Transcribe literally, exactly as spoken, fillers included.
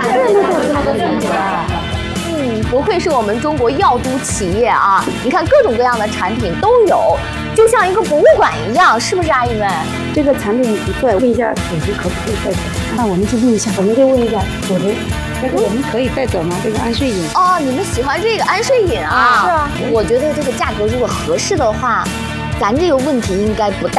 人都做这个产品啊。 嗯，不愧是我们中国药都企业啊！你看各种各样的产品都有，就像一个博物馆一样，是不是阿姨们？ 这个产品不错，问一下主持可不可以带走？那我们就问一下，我们就问一下主持，这个我们可以带走吗？这个安睡饮。 哦，你们喜欢这个安睡饮啊？ 是啊。 我觉得这个价格如果合适的话，咱这个问题应该不大。